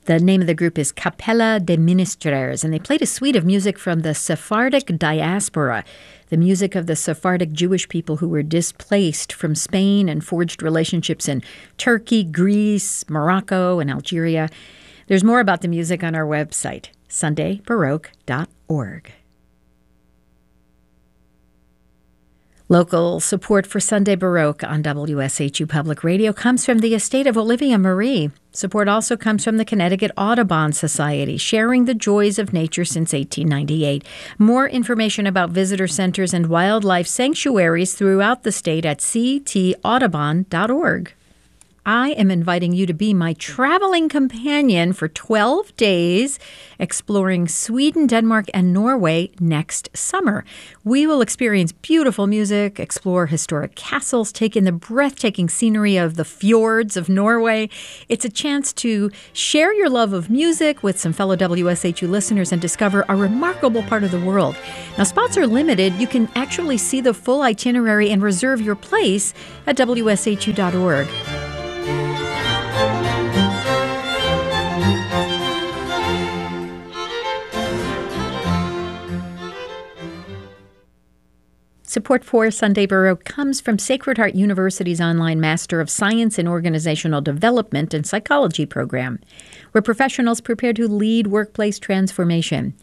The name of the group is Capella de Ministres, and they played a suite of music from the Sephardic diaspora, the music of the Sephardic Jewish people who were displaced from Spain and forged relationships in Turkey, Greece, Morocco, and Algeria. There's more about the music on our website, sundaybaroque.org. Local support for Sunday Baroque on WSHU Public Radio comes from the estate of Olivia Marie. Support also comes from the Connecticut Audubon Society, sharing the joys of nature since 1898. More information about visitor centers and wildlife sanctuaries throughout the state at ctaudubon.org. I am inviting you to be my traveling companion for 12 days, exploring Sweden, Denmark, and Norway next summer. We will experience beautiful music, explore historic castles, take in the breathtaking scenery of the fjords of Norway. It's a chance to share your love of music with some fellow WSHU listeners and discover a remarkable part of the world. Now, spots are limited. You can actually see the full itinerary and reserve your place at WSHU.org. Support for Sunday Baroque comes from Sacred Heart University's online Master of Science in Organizational Development and Psychology program, where professionals prepare to lead workplace transformation.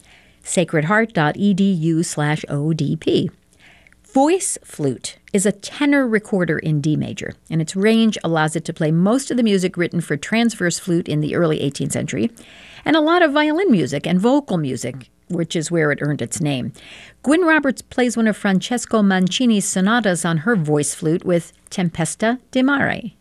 sacredheart.edu/ODP. Voice flute is a tenor recorder in D major, and its range allows it to play most of the music written for transverse flute in the early 18th century, and a lot of violin music and vocal music, which is where it earned its name. Gwyn Roberts plays one of Francesco Mancini's sonatas on her voice flute with Tempesta di Mare.